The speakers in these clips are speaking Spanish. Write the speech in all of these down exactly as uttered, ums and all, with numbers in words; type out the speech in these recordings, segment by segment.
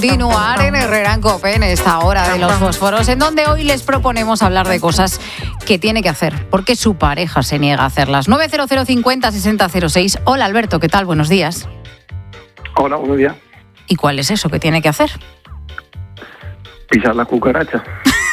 continuar en Herrera en Cope en esta hora de los fósforos, en donde hoy les proponemos hablar de cosas que tiene que hacer, porque su pareja se niega a hacerlas. nueve cero cero cincuenta sesenta cero seis. Hola Alberto, ¿qué tal? Buenos días. Hola, buenos días. ¿Y cuál es eso que tiene que hacer? Pisar la cucaracha.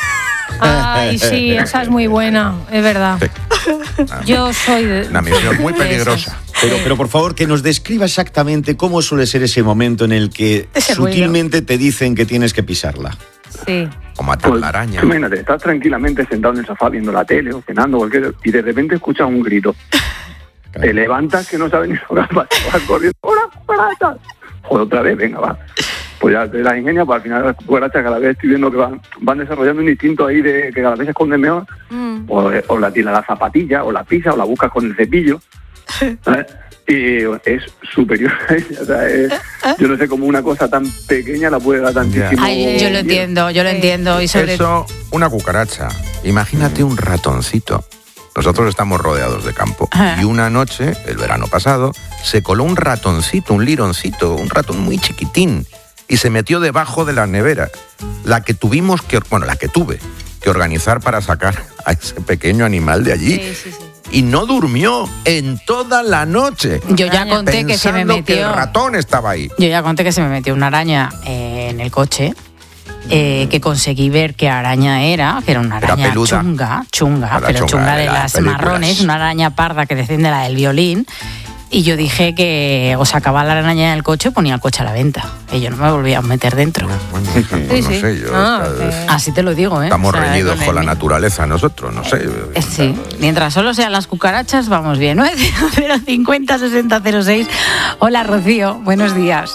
Ay, sí, esa es muy buena, es verdad. Yo soy de... Una misión muy peligrosa. Pero, pero por favor, que nos describa exactamente cómo suele ser ese momento en el que Ese sutilmente te dicen que tienes que pisarla. Sí. O matar Pues, la araña. imagínate, estás tranquilamente sentado en el sofá viendo la tele o cenando cualquier, y de repente escuchas un grito. Claro. Te levantas que no sabes ni lo que vas, vas corriendo. ¡Hola, cucaracha! Joder, otra vez, venga, va. Pues ya te las ingenias, pues al final las cucarachas cada vez estoy viendo que van, van desarrollando un instinto ahí de que cada vez se esconden mejor. Mm. O, o la tira la zapatilla, o la pisa, o la buscas con el cepillo. ¿Sabes? Y es superior a ella. O sea, es, yo no sé cómo una cosa tan pequeña la puede dar tantísimo. Ay, yo lo entiendo, yo lo entiendo. Y sobre... Eso, una cucaracha. Imagínate un ratoncito. Nosotros estamos rodeados de campo. Y una noche, el verano pasado, se coló un ratoncito, un lironcito, un ratón muy chiquitín, y se metió debajo de la nevera. La que tuvimos que, bueno, la que tuve que organizar para sacar a ese pequeño animal de allí. Sí, sí, sí. Y no durmió en toda la noche. Yo ya conté que se me pensando metió... que el ratón estaba ahí. Yo ya conté que se me metió una araña eh, en el coche. Eh, que conseguí ver qué araña era, que era una Era araña peluda. chunga, chunga, Era pero chunga, chunga de de las las películas. marrones, una araña parda que desciende la del violín. Y yo dije que o sacaba la araña del coche o ponía el coche a la venta. Y yo no me volvía a meter dentro. Bueno, pues no sí. sé yo. Ah, está- eh. Así te lo digo, ¿eh? Estamos O sea, reñidos con con la el- naturaleza nosotros, no sé. Eh, Sí, mientras solo sean las cucarachas, vamos bien. nueve cero cero cincuenta sesenta cero seis. Hola Rocío, buenos días.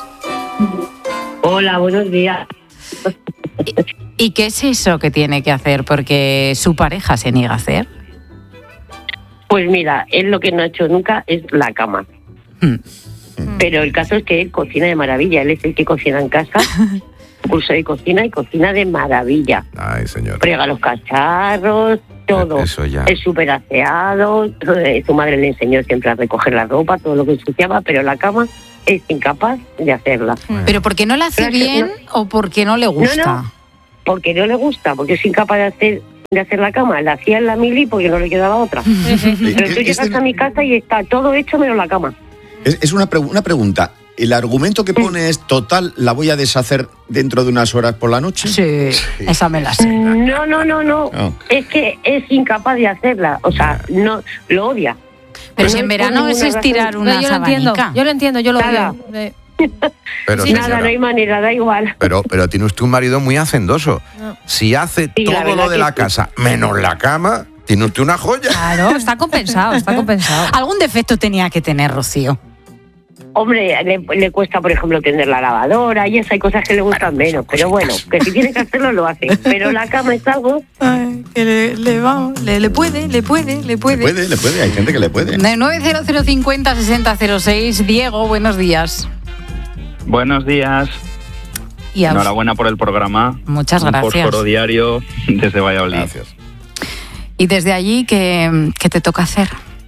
Hola, buenos días. ¿Y qué es eso que tiene que hacer porque su pareja se niega a hacer? Pues mira, él lo que no ha hecho nunca es la cama. Mm. Pero el caso es que él cocina de maravilla. Él es el que cocina en casa, curso de cocina y cocina de maravilla. Ay, señor. Frega los cacharros, todo. Eso ya. Es súper aseado. eh, Su madre le enseñó siempre a recoger la ropa, todo lo que ensuciaba, pero la cama es incapaz de hacerla. ¿Pero porque no la hace Pero es que bien o porque no le gusta? No, no. Porque no le gusta, porque es incapaz de hacer de hacer la cama. La hacía en la mili porque no le quedaba otra. Pero tú llegas a mi casa y está todo hecho menos la cama. Es, es una, pre- una pregunta. ¿El argumento que pone es total, la voy a deshacer dentro de unas horas por la noche? Sí, esa me la sé. No, no, no, no. Oh. Es que es incapaz de hacerla. O sea, no lo odia. Pero No si en es por verano es ninguna estirar razón. una yo lo entiendo, sabanica. yo lo entiendo, yo lo Nada. odio. Eh, Pero, Sí, nada, señora, no hay manera, da igual. pero, pero tiene usted un marido muy hacendoso. No. Si hace Sí, la todo verdad lo de que la sí. casa, menos la cama, tiene usted una joya. Claro, está compensado, está compensado. Algún defecto tenía que tener Rocío. Hombre, le, le cuesta, por ejemplo, tener la lavadora y eso, hay cosas que le gustan menos. Pero bueno, que si tiene que hacerlo, lo hace. Pero la cama es algo... Ay, que le, le, vamos, le, le puede, le puede, le puede. Le puede, le puede, hay gente que le puede. nueve cero cero cincuenta sesenta cero seis. Diego, buenos días. Buenos días, Y a usted- enhorabuena por el programa. Muchas Un gracias. fósforo diario desde Valladolid. Gracias. Y desde allí, ¿qué, qué te toca hacer?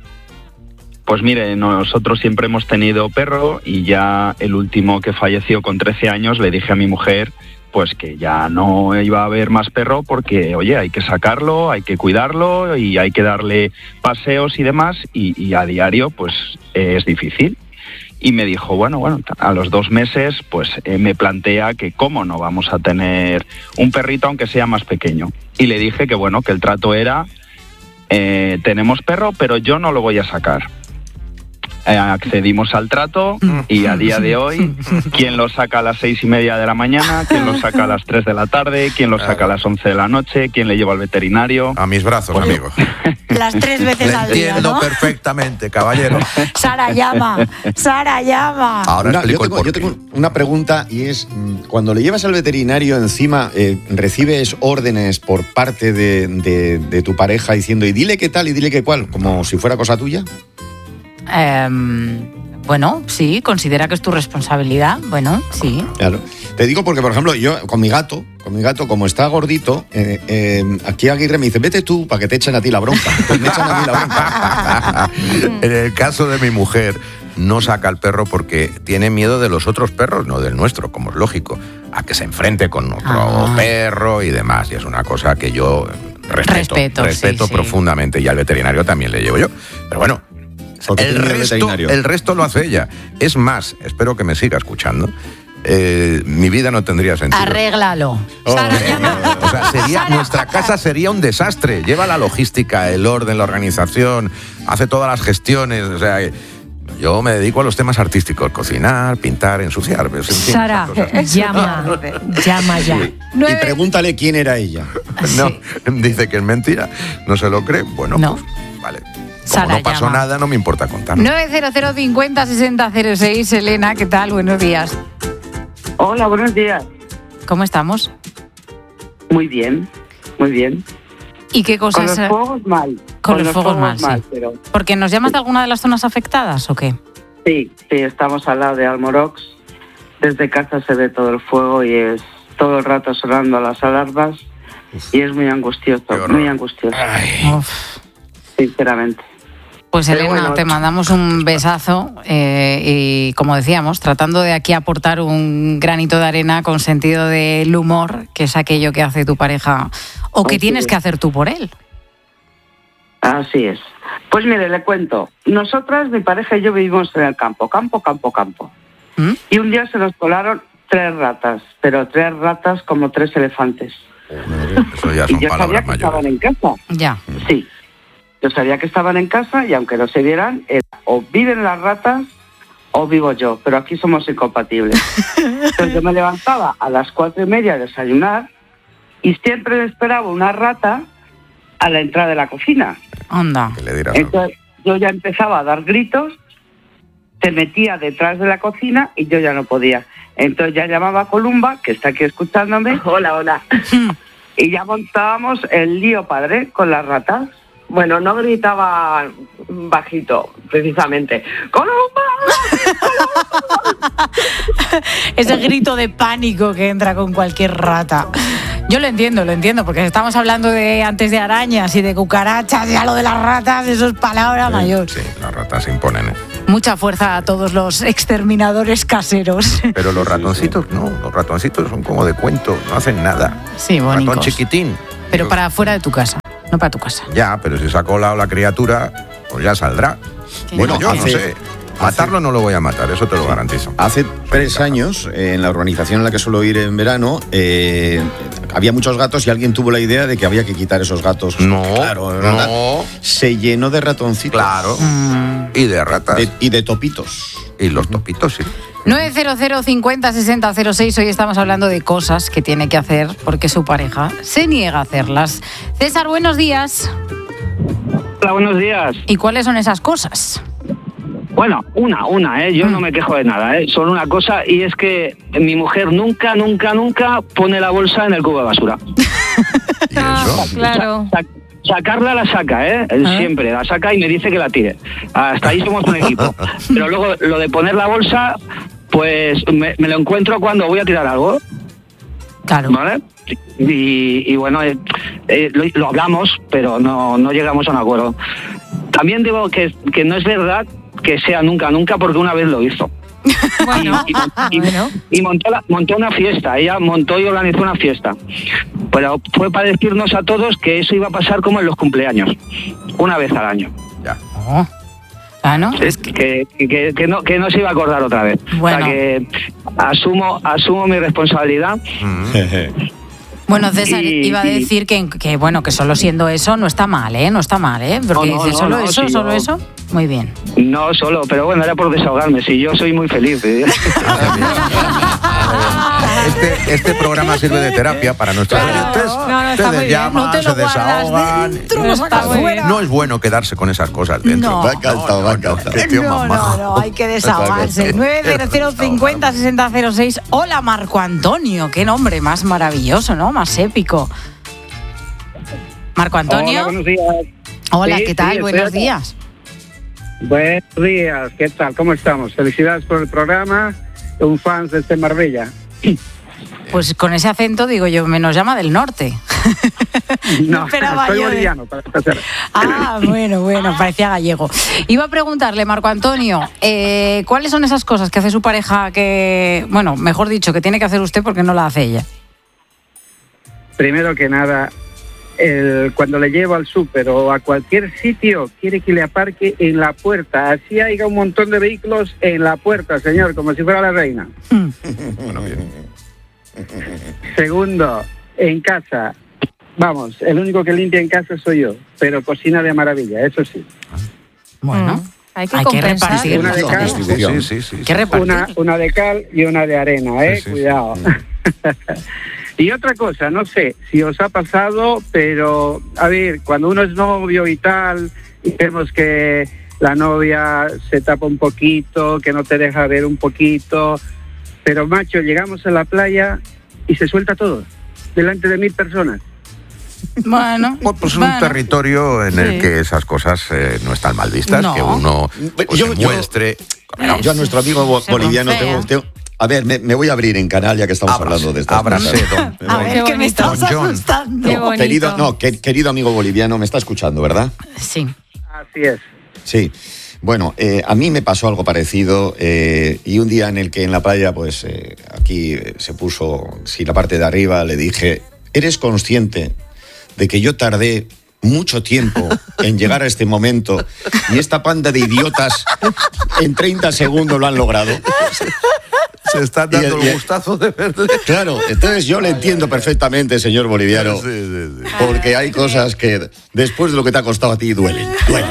Pues mire, nosotros siempre hemos tenido perro y ya el último que falleció con trece años le dije a mi mujer pues que ya no iba a haber más perro porque, oye, hay que sacarlo, hay que cuidarlo y hay que darle paseos y demás y, y a diario pues eh, es difícil. Y me dijo, bueno, bueno, a los dos meses pues eh, me plantea que cómo no vamos a tener un perrito aunque sea más pequeño. Y le dije que bueno, que el trato era, eh, tenemos perro pero yo no lo voy a sacar. Eh, accedimos al trato y a día de hoy, ¿quién lo saca a las seis y media de la mañana? ¿Quién lo saca a las tres de la tarde? ¿Quién lo saca a las once de la noche? ¿Quién le lleva al veterinario? A mis brazos, Pues- amigo. Las tres veces Le al día, entiendo ¿no? perfectamente, caballero. Sara llama, Sara llama. Ahora Una- yo, explico el tengo, yo porqué. tengo una pregunta y es, mm, cuando le llevas al veterinario encima, eh, recibes órdenes por parte de, de- de tu pareja diciendo y dile qué tal y dile qué cuál, como si fuera cosa tuya. Em, bueno, sí, considera que es tu responsabilidad. Bueno, sí. Claro. Te digo porque, por ejemplo, yo con mi gato, con mi gato, como está gordito, eh, eh, aquí Aguirre me dice, vete tú para que te echen a ti la bronca. Pues me echan a mí la bronca. En el caso de mi mujer, no saca al perro porque tiene miedo de los otros perros, no del nuestro, como es lógico. a que se enfrente con otro Ah. perro y demás. Y es una cosa que yo respeto, Respeto, respeto sí, sí. profundamente. Y al veterinario también le llevo yo. Pero bueno, Porque el tiene el resto, veterinario. el resto lo hace ella. Es más, espero que me siga escuchando. Eh, mi vida no tendría sentido. Arréglalo. Oh. Sara, llama. O sea, sería, nuestra casa sería un desastre. Lleva la logística, el orden, la organización, hace todas las gestiones. O sea, yo me dedico a los temas artísticos, cocinar, pintar, ensuciar. pues, en fin, Sara, esas cosas. llama, llama ya. Y Nueve- pregúntale quién era ella. No, Sí. dice que es mentira, no se lo cree. Bueno, No. pues vale. Como Sara no pasó llama. nada, no me importa contarlo. nueve cero cero cincuenta sesenta cero seis. Elena, ¿qué tal? Buenos días. Hola, buenos días. ¿Cómo estamos? Muy bien, muy bien. ¿Y qué Con cosas? los fuegos mal. Con los fuegos mal, sí. pero Porque nos llamas de alguna de las zonas afectadas o qué? sí, sí, estamos al lado de Almorox. Desde casa se ve todo el fuego y es todo el rato sonando las alarmas y es muy angustioso, Qué horror. muy angustioso, Ay, Uf. sinceramente. Pues Pero Elena, bueno, te mandamos un besazo eh, y como decíamos, tratando de aquí aportar un granito de arena con sentido del humor, que es aquello que hace tu pareja o que Así tienes es. que hacer tú por él. Así es. Pues mire, le cuento. Nosotras, mi pareja y yo vivimos en el campo, campo, campo, campo. ¿Mm? Y un día se nos colaron tres ratas, pero tres ratas como tres elefantes. eso ya Y son yo sabía palabras que estaban mayores. en casa. Ya. Sí, yo sabía que estaban en casa y aunque no se vieran, era o viven las ratas o vivo yo, pero aquí somos incompatibles. Entonces yo me levantaba a las cuatro y media a desayunar y siempre me esperaba una rata a la entrada de la cocina. Anda. Que le dirás algo. Entonces yo ya empezaba a dar gritos, se metía detrás de la cocina y yo ya no podía. Entonces ya llamaba a Columba, que está aquí escuchándome. Hola, hola. Y ya montábamos el lío padre con las ratas. Bueno, no gritaba bajito, precisamente. ¡Columba! Ese grito de pánico que entra con cualquier rata. Yo lo entiendo, lo entiendo, porque estamos hablando de antes de arañas y de cucarachas, ya lo de las ratas, eso es palabra mayor. Sí, las ratas se imponen. ¿eh? Mucha fuerza a todos los exterminadores caseros. Pero los ratoncitos no, los ratoncitos son como de cuento, no hacen nada. Sí, Ratón bonicos. chiquitín. Pero Digo, para fuera de tu casa, no para tu casa. Ya, pero si se ha colado la criatura, pues ya saldrá. Que Bueno, no, yo que no no. sé. Matarlo no lo voy a matar, eso te lo garantizo. Hace tres años, eh, en la urbanización en la que suelo ir en verano, eh, había muchos gatos y alguien tuvo la idea de que había que quitar esos gatos. No, claro, ¿verdad? no. Se llenó de ratoncitos. Claro. Mm. Y de ratas. De- y de topitos. Y los topitos, sí. nueve cero cero cincuenta sesenta cero seis. Hoy estamos hablando de cosas que tiene que hacer porque su pareja se niega a hacerlas. César, buenos días. Hola, buenos días. ¿Y cuáles son esas cosas? Bueno, una, una, ¿eh? Yo Mm. no me quejo de nada, ¿eh? Solo una cosa, y es que mi mujer nunca, nunca, nunca pone la bolsa en el cubo de basura. ¿Y eso? Claro. Sa- sacarla la saca, ¿eh? Ah. Siempre, la saca y me dice que la tire. Hasta ahí somos un equipo. Pero luego, lo de poner la bolsa, pues me, me lo encuentro cuando voy a tirar algo, Claro. ¿vale? Y, y bueno, eh, eh, lo, lo hablamos, pero no, no llegamos a un acuerdo. También digo que, que no es verdad que sea nunca, nunca, porque una vez lo hizo. Bueno, Y, y- y- bueno. y montó, la- montó una fiesta, ella montó y organizó una fiesta. Pero fue para decirnos a todos que eso iba a pasar como en los cumpleaños, una vez al año. Ya. Oh. Ah, ¿no? Es que, que, que no, que no se iba a acordar otra vez. Bueno. O sea que asumo, asumo mi responsabilidad. Mm. Bueno, César, Y- iba a y- decir que, que, bueno, que solo siendo eso no está mal, ¿eh? No está mal, ¿eh? Porque No, no, dice, no, ¿solo no, eso? sí, ¿Solo yo- eso? Muy bien. No solo, pero bueno, era por desahogarme. Si yo soy muy feliz. ¿eh? Este, este programa sirve de terapia para nuestros Claro. oyentes. No, no, está Ustedes muy bien. llaman, No te lo se guardas desahogan. dentro, lo Está sacas muy fuera. No es bueno quedarse con esas cosas dentro. No. Me ha encantado, me ha encantado. Qué tío No, más no, majo. no, hay que desahogarse. nueve cero cero cincuenta sesenta cero seis. Hola, Marco Antonio. Qué nombre más maravilloso, ¿no? Más épico. Marco Antonio. Hola, buenos días. Hola, Sí, ¿qué tal? sí, Buenos estoy acá. días. Buenos días, ¿qué tal? ¿Cómo estamos? Felicidades por el programa. Un fan desde Marbella. Pues con ese acento digo yo, me nos llama del norte. No, esperaba soy yo de- boliviano, para empezar. Ah, bueno, bueno, parecía gallego. Iba a preguntarle, Marco Antonio, eh, ¿cuáles son esas cosas que hace su pareja que, bueno, mejor dicho, que tiene que hacer usted porque no la hace ella? Primero que nada, el, cuando le llevo al súper o a cualquier sitio, quiere que le aparque en la puerta. Así haya un montón de vehículos en la puerta, señor, como si fuera la reina. Bueno, bien. Segundo, en casa, vamos, el único que limpia en casa soy yo, pero cocina de maravilla, eso sí. Bueno, Mm, hay que hay que compensar. repartir. Una de cal, Sí, sí, sí, sí. ¿Qué repartir? una, una de cal y una de arena, ¿eh? Sí, sí, Cuidado. Y otra cosa, no sé si os ha pasado, pero a ver, cuando uno es novio y tal, y vemos que la novia se tapa un poquito, que no te deja ver un poquito, pero macho, llegamos a la playa y se suelta todo, delante de mil personas. Bueno, Pues es bueno. un territorio en el Sí. que esas cosas eh, no están mal vistas, No. que uno pues, Yo- se yo- muestre. Yo a nuestro amigo bo- Se boliviano rompea. tengo, tengo- A ver, me, me voy a abrir en canal ya que estamos Ábrase, hablando de estas ábrase, cosas. don- Me A voy. ver, Qué que me bonito. estás Don John. asustando. Qué bonito. Querido, no, que- querido amigo boliviano, me está escuchando, ¿verdad? Sí. Así es. Sí. Bueno, eh, a mí me pasó algo parecido eh, y un día en el que en la playa, pues eh, aquí eh, se puso, sí, la parte de arriba, le dije, ¿eres consciente de que yo tardé mucho tiempo en llegar a este momento y esta panda de idiotas en treinta segundos lo han logrado? Se está Y el- dando y el el- gustazo de verde. Claro, entonces yo le entiendo perfectamente, señor boliviano, Sí, sí, sí. porque hay cosas que después de lo que te ha costado a ti duelen. duelen.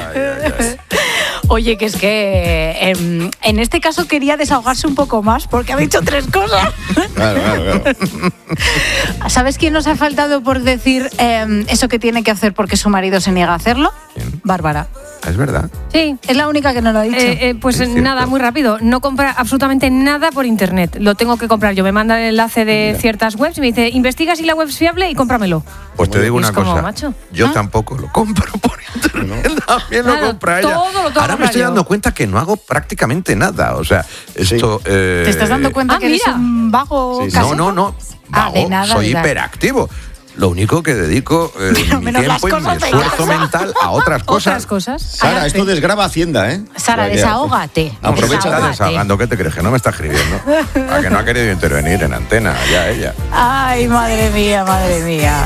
Oye, que es que em, en este caso quería desahogarse un poco más porque ha dicho tres cosas. Claro, claro, claro. ¿Sabes quién nos ha faltado por decir em, eso que tiene que hacer porque su marido se niega a hacerlo? ¿Quién? Bárbara. Es verdad. Sí. Es la única que no lo ha dicho. Eh, eh, pues Es cierto. nada, muy rápido. No compra absolutamente nada por internet. Lo tengo que comprar yo. Me manda el enlace de ciertas webs y me dice, investiga si la web es fiable y cómpramelo. Pues te digo Y es una como, cosa. macho. Yo ¿Ah? tampoco lo compro por internet. También lo Claro, compra ella. todo lo tengo que Ahora me comprar estoy yo. dando cuenta que no hago prácticamente nada. O sea, esto. eh, ¿Te estás dando cuenta Ah, que eres mira. un vago Sí, sí. casero? No, no, no. Ah, de Vago, nada, soy de nada. hiperactivo. Lo único que dedico eh, Pero mi menos las tiempo y mi cosas de esfuerzo casa. mental a otras cosas. Otras cosas. Sara, Arte. esto desgrava Hacienda, ¿eh? Sara, O sea que- desahógate. Aprovecha Está desahógate. desahogando, ¿qué te crees? Que no me está escribiendo. A que no ha querido intervenir en antena, ya ella. Ay, madre mía, madre mía.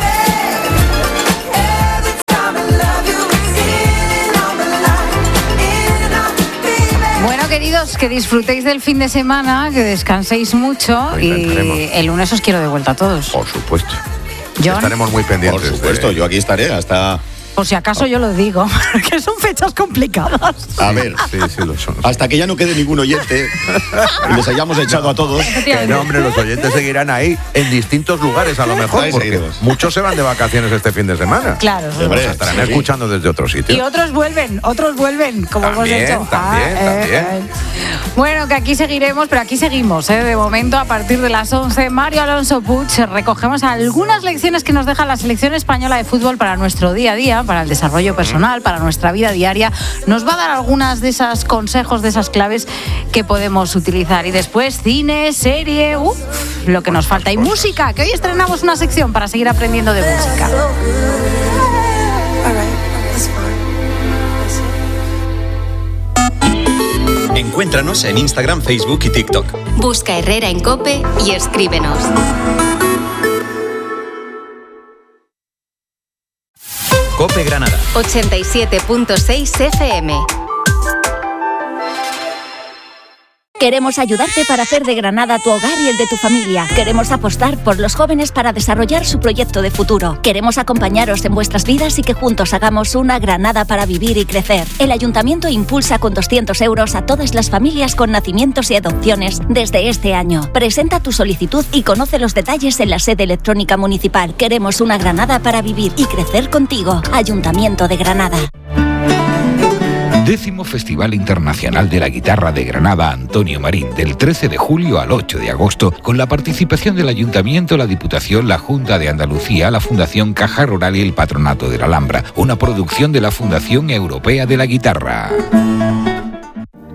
Bueno, queridos, que disfrutéis del fin de semana, que descanséis mucho Lo y intentaremos. el lunes os quiero de vuelta a todos. Por supuesto. John, Estaremos muy Por pendientes. supuesto, de- yo aquí estaré hasta... por si acaso yo lo digo, porque son fechas complicadas. A ver, Sí, sí, lo son. hasta que ya no quede ningún oyente y les hayamos echado a todos. Que no, hombre, los oyentes seguirán ahí en distintos lugares a lo mejor, Ahí porque seguiremos. muchos se van de vacaciones este fin de semana. Claro, Hombre, Nos estarán sí. escuchando desde otro sitio. y otros vuelven, otros vuelven, como También, hemos hecho. también, también. Bueno, que aquí seguiremos, pero aquí seguimos, ¿eh? De momento, a partir de las once, Mario Alonso Puig, recogemos algunas lecciones que nos deja la selección española de fútbol para nuestro día a día, para el desarrollo personal, para nuestra vida diaria. Nos va a dar algunas de esos consejos, de esas claves que podemos utilizar. Y después, cine, serie, uff, lo que nos falta. Y música, que hoy estrenamos una sección para seguir aprendiendo de música. Encuéntranos en Instagram, Facebook y TikTok. Busca Herrera en COPE y escríbenos. Cope Granada. ochenta y siete punto seis F M. Queremos ayudarte para hacer de Granada tu hogar y el de tu familia. Queremos apostar por los jóvenes para desarrollar su proyecto de futuro. Queremos acompañaros en vuestras vidas y que juntos hagamos una Granada para vivir y crecer. El Ayuntamiento impulsa con doscientos euros a todas las familias con nacimientos y adopciones desde este año. Presenta tu solicitud y conoce los detalles en la sede electrónica municipal. Queremos una Granada para vivir y crecer contigo. Ayuntamiento de Granada. Décimo Festival Internacional de la Guitarra de Granada Antonio Marín, del trece de julio al ocho de agosto, con la participación del Ayuntamiento, la Diputación, la Junta de Andalucía, la Fundación Caja Rural y el Patronato de la Alhambra, una producción de la Fundación Europea de la Guitarra.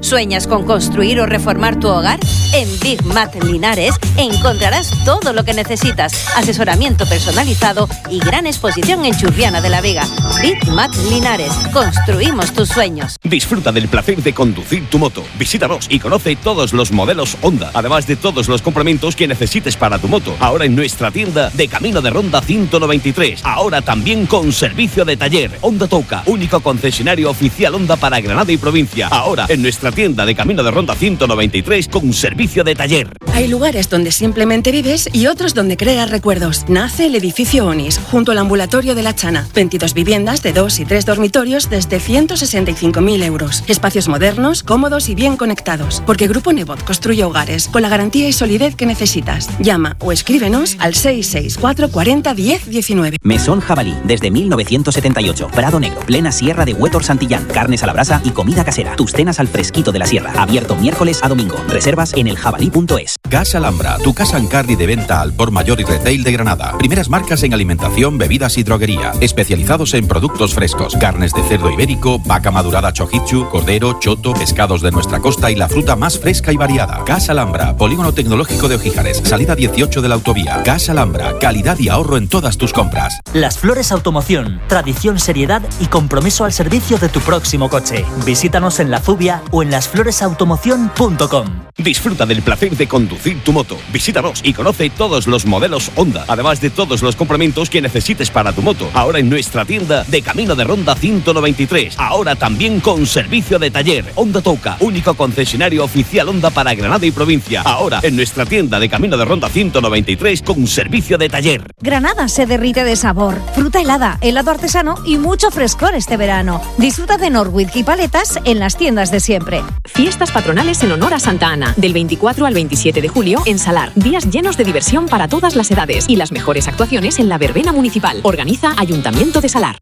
¿Sueñas con construir o reformar tu hogar? En Big Mat Linares encontrarás todo lo que necesitas. Asesoramiento personalizado y gran exposición en Churriana de la Vega. Big Mat Linares. Construimos tus sueños. Disfruta del placer de conducir tu moto. Visítanos y conoce todos los modelos Honda, además de todos los complementos que necesites para tu moto. Ahora en nuestra tienda de Camino de Ronda ciento noventa y tres. Ahora también con servicio de taller. Honda Touca, único concesionario oficial Honda para Granada y provincia. Ahora en nuestra tienda de Camino de Ronda ciento noventa y tres con servicio de taller. Hay lugares donde simplemente vives y otros donde creas recuerdos. Nace el edificio Onis, junto al ambulatorio de La Chana. veintidós viviendas de dos y tres dormitorios desde ciento sesenta y cinco mil euros. Espacios modernos, cómodos y bien conectados. Porque Grupo Nebot construye hogares con la garantía y solidez que necesitas. Llama o escríbenos al seis seis cuatro cuarenta diez diecinueve. Mesón Jabalí, desde mil novecientos setenta y ocho. Prado Negro, plena sierra de Huétor Santillán. Carnes a la brasa y comida casera. Tus cenas al fresquito de la sierra. Abierto miércoles a domingo. Reservas en el jabalí punto es. Casa Alhambra, tu casa en carne de venta al por mayor y retail de Granada. Primeras marcas en alimentación, bebidas y droguería. Especializados en productos frescos. Carnes de cerdo ibérico, vaca madurada chojichu, cordero, choto, pescados de nuestra costa y la fruta más fresca y variada. Casa Alhambra, Polígono Tecnológico de Ojíjares. Salida dieciocho de la autovía. Casa Alhambra, calidad y ahorro en todas tus compras. Las Flores Automoción, tradición, seriedad y compromiso al servicio de tu próximo coche. Visítanos en La Zubia o en las flores automoción punto com. Disfruta del placer de conducir tu moto. Visítanos y conoce todos los modelos Honda, además de todos los complementos que necesites para tu moto. Ahora en nuestra tienda de Camino de Ronda ciento noventa y tres. Ahora también con servicio de taller. Honda Touca, único concesionario oficial Honda para Granada y provincia. Ahora en nuestra tienda de Camino de Ronda ciento noventa y tres con servicio de taller. Granada se derrite de sabor. Fruta helada, helado artesano y mucho frescor este verano. Disfruta de Norwich y paletas en las tiendas de siempre. Fiestas patronales en honor a Santa Ana. Del veinticuatro al veintisiete de julio en Salar. Días llenos de diversión para todas las edades y las mejores actuaciones en la verbena municipal. Organiza Ayuntamiento de Salar.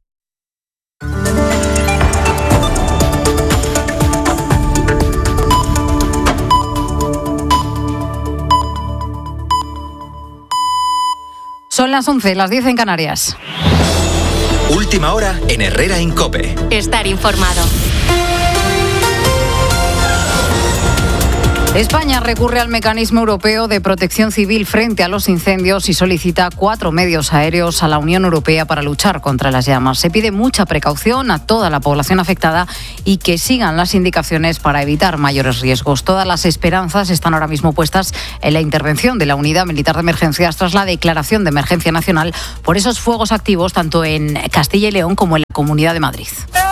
Son las once, las diez en Canarias. Última hora en Herrera en COPE. Estar informado. España recurre al Mecanismo Europeo de Protección Civil frente a los incendios y solicita cuatro medios aéreos a la Unión Europea para luchar contra las llamas. Se pide mucha precaución a toda la población afectada y que sigan las indicaciones para evitar mayores riesgos. Todas las esperanzas están ahora mismo puestas en la intervención de la Unidad Militar de Emergencias tras la declaración de emergencia nacional por esos fuegos activos tanto en Castilla y León como en la Comunidad de Madrid.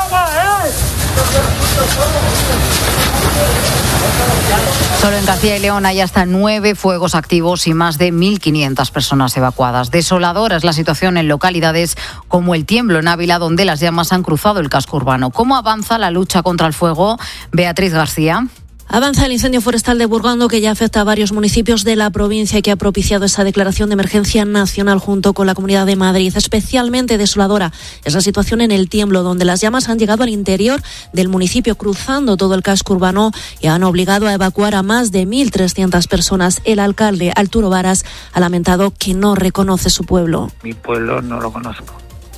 Solo en Castilla y León hay hasta nueve fuegos activos y más de mil quinientas personas evacuadas. Desoladora es la situación en localidades como El Tiemblo, en Ávila, donde las llamas han cruzado el casco urbano. ¿Cómo avanza la lucha contra el fuego? Beatriz García. Avanza el incendio forestal de Burgando, que ya afecta a varios municipios de la provincia y que ha propiciado esa declaración de emergencia nacional junto con la Comunidad de Madrid. Especialmente desoladora es la situación en El Tiemblo, donde las llamas han llegado al interior del municipio, cruzando todo el casco urbano y han obligado a evacuar a más de mil trescientas personas. El alcalde, Arturo Varas, ha lamentado que no reconoce su pueblo. Mi pueblo no lo conozco.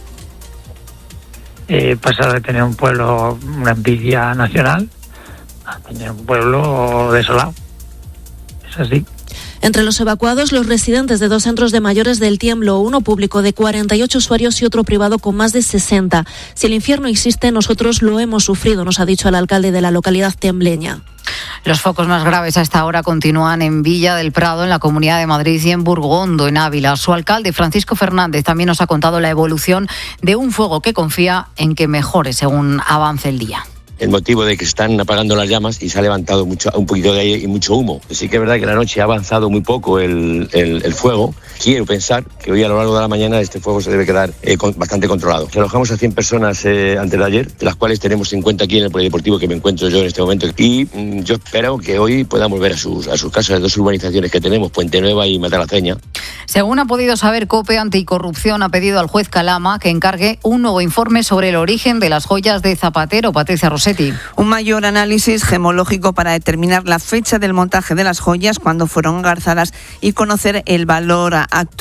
He pasado de tener un pueblo, una envidia nacional, a tener un pueblo desolado. Es así. Entre los evacuados, los residentes de dos centros de mayores del Tiemblo, uno público de cuarenta y ocho usuarios y otro privado con más de sesenta. Si el infierno existe, nosotros lo hemos sufrido, nos ha dicho el alcalde de la localidad tembleña. Los focos más graves a esta hora continúan en Villa del Prado, en la Comunidad de Madrid, y en Burgondo, en Ávila. Su alcalde, Francisco Fernández, también nos ha contado la evolución de un fuego que confía en que mejore según avance el día. El motivo de que están apagando las llamas y se ha levantado mucho, un poquito de aire y mucho humo. Sí que es verdad que la noche ha avanzado muy poco el, el, el fuego. Quiero pensar que hoy a lo largo de la mañana este fuego se debe quedar eh, con, bastante controlado. Alojamos a cien personas eh, antes de ayer, de las cuales tenemos cincuenta aquí en el polideportivo que me encuentro yo en este momento. Y mm, yo espero que hoy puedan volver a sus, a sus casas, las dos urbanizaciones que tenemos, Puente Nueva y Matalaceña. Según ha podido saber, COPE Anticorrupción ha pedido al juez Calama que encargue un nuevo informe sobre el origen de las joyas de Zapatero. Patricia Rossetti. Un mayor análisis gemológico para determinar la fecha del montaje de las joyas, cuando fueron engarzadas y conocer el valor actual. Con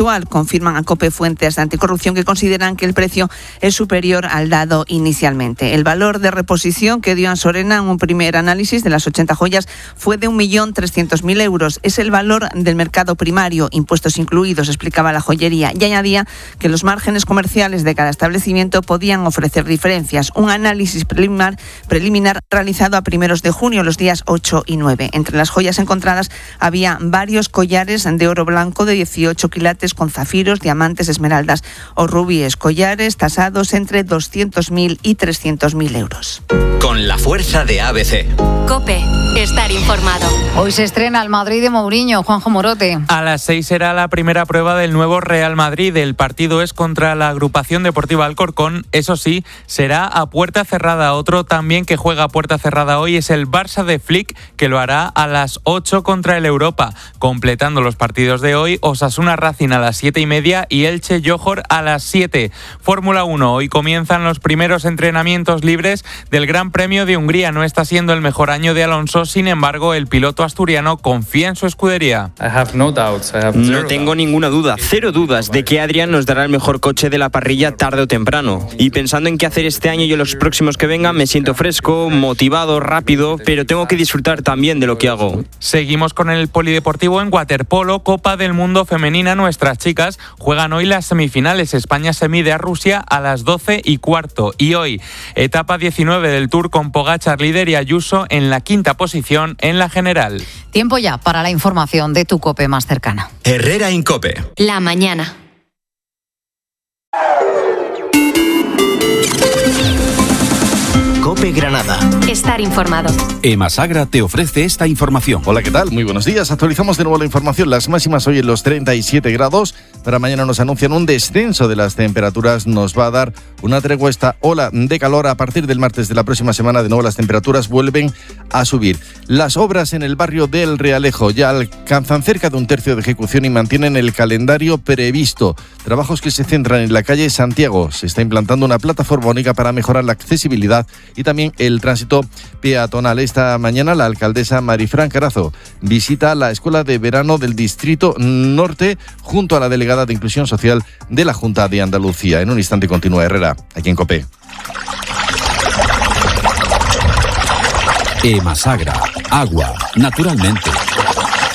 confirman a COPE fuentes de anticorrupción que consideran que el precio es superior al dado inicialmente. El valor de reposición que dio Ansorena en un primer análisis de las ochenta joyas fue de un millón trescientos mil euros. Es el valor del mercado primario, impuestos incluidos, explicaba la joyería, y añadía que los márgenes comerciales de cada establecimiento podían ofrecer diferencias. Un análisis preliminar, preliminar realizado a primeros de junio, los días ocho y nueve. Entre las joyas encontradas había varios collares de oro blanco de dieciocho quilates con zafiros, diamantes, esmeraldas o rubíes. Collares tasados entre doscientos mil y trescientos mil euros. Con la fuerza de A B C. COPE. Estar informado. Hoy se estrena el Madrid de Mourinho, Juanjo Morote. A las seis será la primera prueba del nuevo Real Madrid. El partido es contra la agrupación deportiva Alcorcón. Eso sí, será a puerta cerrada. Otro también que juega a puerta cerrada hoy es el Barça de Flick, que lo hará a las ocho contra el Europa. Completando los partidos de hoy, Osasuna Racing a las siete y media y Elche Johor a las siete. Fórmula uno. Hoy comienzan los primeros entrenamientos libres del Gran Premio de Hungría. No está siendo el mejor año de Alonso, sin embargo, el piloto asturiano confía en su escudería. No tengo ninguna duda, cero dudas, de que Adrian nos dará el mejor coche de la parrilla tarde o temprano. Y pensando en qué hacer este año y en los próximos que vengan, me siento fresco, motivado, rápido, pero tengo que disfrutar también de lo que hago. Seguimos con el polideportivo en waterpolo, Copa del Mundo Femenina. Nuestras chicas juegan hoy las semifinales. España se mide a Rusia a las doce y cuarto. Y hoy, etapa diecinueve del Tour con Pogačar líder y Ayuso en la quinta posición en la general. Tiempo ya para la información de tu COPE más cercana. Herrera en COPE. La mañana. COPE Granada. Estar informado. Emasagra te ofrece esta información. Hola, ¿qué tal? Muy buenos días. Actualizamos de nuevo la información. Las máximas hoy en los treinta y siete grados. Para mañana nos anuncian un descenso de las temperaturas. Nos va a dar una tregua esta ola de calor. A partir del martes de la próxima semana, de nuevo las temperaturas vuelven a subir. Las obras en el barrio del Realejo ya alcanzan cerca de un tercio de ejecución y mantienen el calendario previsto. Trabajos que se centran en la calle Santiago. Se está implantando una plataforma única para mejorar la accesibilidad y también el tránsito peatonal. Esta mañana la alcaldesa Marifran Carazo visita la Escuela de Verano del Distrito Norte junto a la delegada de Inclusión Social de la Junta de Andalucía. En un instante continúa Herrera, aquí en COPE. Emasagra, agua, naturalmente.